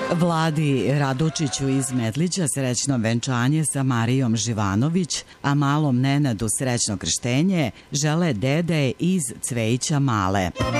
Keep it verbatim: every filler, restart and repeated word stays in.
Vladi Radočiću iz Metlića srećno venčanje sa Marijom Živanović, a malom Nenadu srećno krštenje žele dede iz Cvejića Male.